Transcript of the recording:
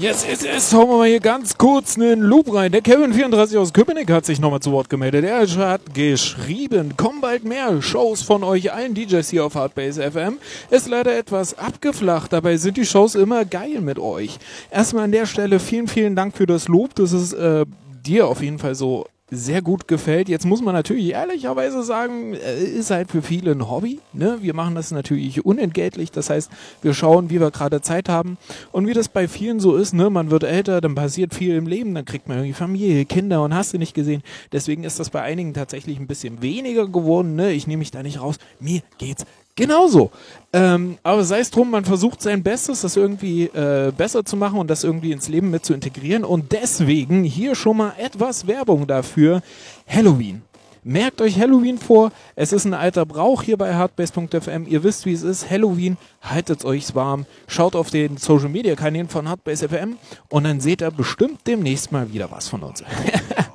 Jetzt hauen wir mal hier ganz kurz einen Loop rein. Der Kevin34 aus Köpenick hat sich nochmal zu Wort gemeldet. Er hat geschrieben, kommen bald mehr Shows von euch allen DJs hier auf Hardbase FM. Ist leider etwas abgeflacht, dabei sind die Shows immer geil mit euch. Erstmal an der Stelle vielen, vielen Dank für das Lob. Das ist dir auf jeden Fall so sehr gut gefällt. Jetzt muss man natürlich ehrlicherweise sagen, ist halt für viele ein Hobby. Ne? Wir machen das natürlich unentgeltlich. Das heißt, wir schauen, wie wir gerade Zeit haben. Und wie das bei vielen so ist, ne? Man wird älter, dann passiert viel im Leben, dann kriegt man irgendwie Familie, Kinder und hast du nicht gesehen. Deswegen ist das bei einigen tatsächlich ein bisschen weniger geworden. Ne? Ich nehme mich da nicht raus. Mir geht's genauso. Aber sei es drum, man versucht sein Bestes, das irgendwie besser zu machen und das irgendwie ins Leben mit zu integrieren. Und deswegen hier schon mal etwas Werbung dafür. Halloween. Merkt euch Halloween vor. Es ist ein alter Brauch hier bei hardbase.fm. Ihr wisst, wie es ist. Halloween, haltet euch warm. Schaut auf den Social Media Kanälen von Hardbase FM und dann seht ihr bestimmt demnächst mal wieder was von uns.